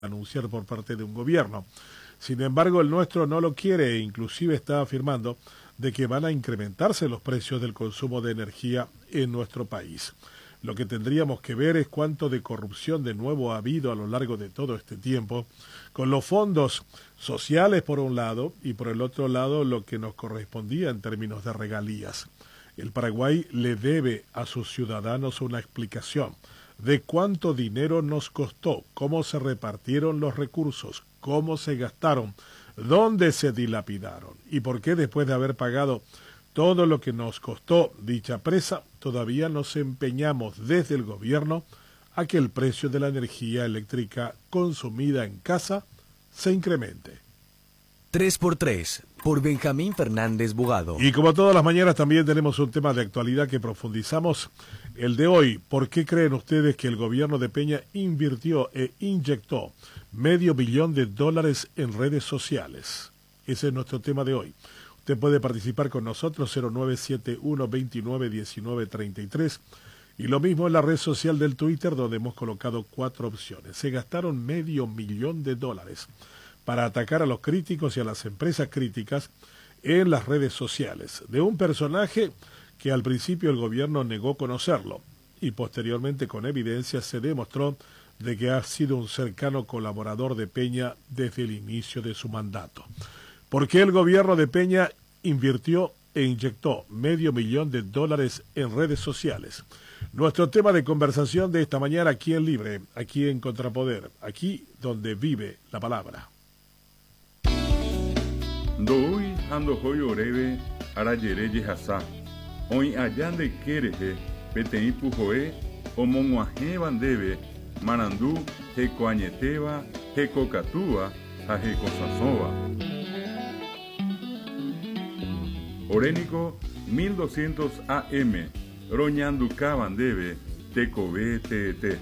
anunciar por parte de un gobierno. Sin embargo, el nuestro no lo quiere e inclusive está afirmando de que van a incrementarse los precios del consumo de energía en nuestro país. Lo que tendríamos que ver es cuánto de corrupción de nuevo ha habido a lo largo de todo este tiempo, con los fondos sociales por un lado y por el otro lado lo que nos correspondía en términos de regalías. El Paraguay le debe a sus ciudadanos una explicación de cuánto dinero nos costó, cómo se repartieron los recursos, cómo se gastaron, dónde se dilapidaron y por qué después de haber pagado todo lo que nos costó dicha presa, todavía nos empeñamos desde el gobierno a que el precio de la energía eléctrica consumida en casa se incremente. 3x3, por Benjamín Fernández Bugado. Y como todas las mañanas también tenemos un tema de actualidad que profundizamos. El de hoy, ¿por qué creen ustedes que el gobierno de Peña invirtió e inyectó $500 millones en redes sociales? Ese es nuestro tema de hoy. Usted puede participar con nosotros 0971-291933 y lo mismo en la red social del Twitter donde hemos colocado 4 opciones. Se gastaron $500 millones para atacar a los críticos y a las empresas críticas en las redes sociales, de un personaje que al principio el gobierno negó conocerlo y posteriormente con evidencia se demostró de que ha sido un cercano colaborador de Peña desde el inicio de su mandato. ¿Por qué el gobierno de Peña invirtió e inyectó $500 millones en redes sociales? Nuestro tema de conversación de esta mañana aquí en Libre, aquí en Contrapoder, aquí donde vive la palabra. Ndoi ando hoy oreve arayereye hasa. Hoy allande quereje petei pujoe omonguaje bandebe marandú hecoañeteva hecocatúa a hecosasova. Orénico 1200 AM roñanduca bandebe tecove tete.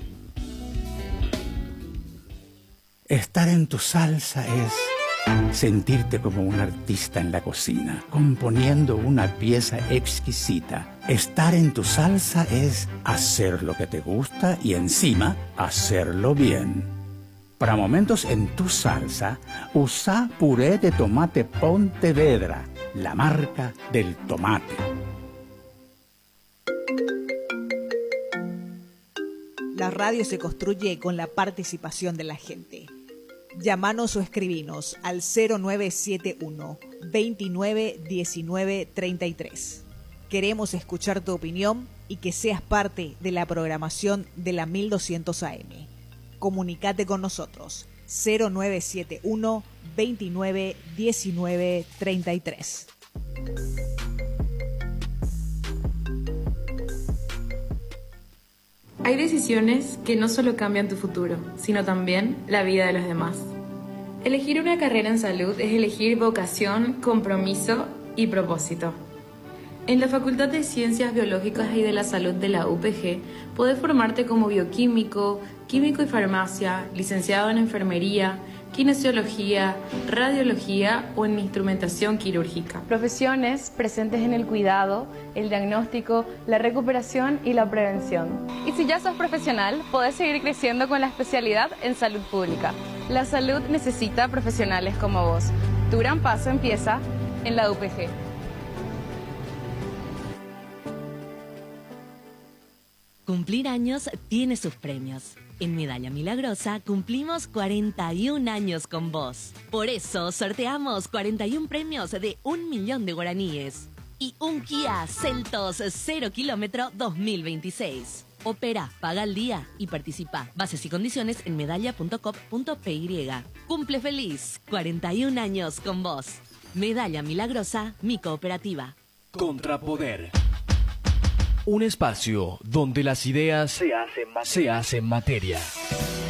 Estar en tu salsa es sentirte como un artista en la cocina, componiendo una pieza exquisita. Estar en tu salsa es hacer lo que te gusta y encima hacerlo bien. Para momentos en tu salsa, usa puré de tomate Pontevedra, la marca del tomate. La radio se construye con la participación de la gente. Llámanos o escribinos al 0971 29 19 33. Queremos escuchar tu opinión y que seas parte de la programación de la 1200 AM. Comunicate con nosotros 0971 29 19 33. Hay decisiones que no solo cambian tu futuro, sino también la vida de los demás. Elegir una carrera en salud es elegir vocación, compromiso y propósito. En la Facultad de Ciencias Biológicas y de la Salud de la UPG, podés formarte como bioquímico, químico y farmacia, licenciado en enfermería, kinesiología, radiología o en instrumentación quirúrgica. Profesiones presentes en el cuidado, el diagnóstico, la recuperación y la prevención. Y si ya sos profesional, podés seguir creciendo con la especialidad en salud pública. La salud necesita profesionales como vos. Tu gran paso empieza en la UPG. Cumplir años tiene sus premios. En Medalla Milagrosa cumplimos 41 años con vos. Por eso sorteamos 41 premios de 1 millón de guaraníes y un Kia Seltos 0 kilómetro 2026. Opera, paga al día y participa. Bases y condiciones en medalla.com.py. Cumple feliz, 41 años con vos. Medalla Milagrosa, mi cooperativa. Contrapoder. Un espacio donde las ideas se hacen materia.